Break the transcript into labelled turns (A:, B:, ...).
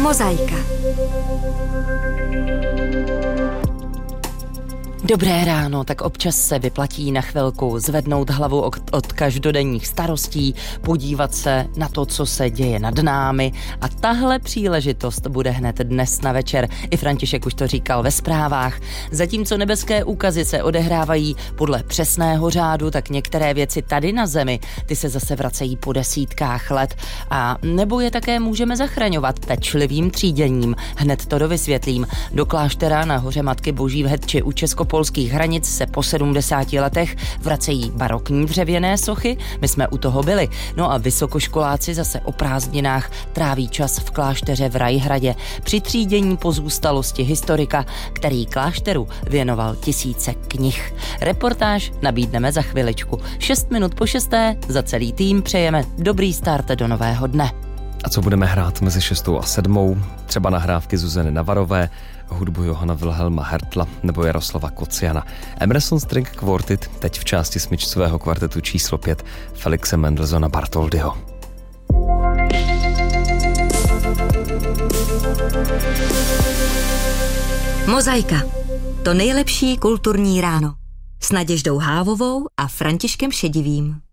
A: Mozaika.
B: Dobré ráno, tak občas se vyplatí na chvilku zvednout hlavu od každodenních starostí, podívat se na to, co se děje nad námi, a tahle příležitost bude hned dnes na večer. I František už to říkal ve zprávách. Zatímco nebeské úkazy se odehrávají podle přesného řádu, tak některé věci tady na zemi, ty se zase vracejí po desítkách let, a nebo je také můžeme zachraňovat pečlivým tříděním. Hned to dovysvětlím. Do kláštera na Hoře Matky Boží v Hetči u českopolských hranic se po 70 letech vracejí barokní dřevěné sochy. My jsme u toho byli. No a vysokoškoláci zase o prázdninách tráví čas v klášteře v Rajhradě při třídění pozůstalosti historika, který klášteru věnoval tisíce knih. Reportáž nabídneme za chviličku. 6 minut po 6. Za celý tým přejeme dobrý start do nového dne.
C: A co budeme hrát mezi 6. a 7? Třeba nahrávky Zuzany Navarové, hudbu Johana Wilhelma Hertla nebo Jaroslava Kociana. Emerson String Quartet teď v části smyčcového kvartetu číslo 5 Felixe Mendelssohna Bartholdyho.
A: Mozaika. To nejlepší kulturní ráno. S Naděždou Hávovou a Františkem Šedivým.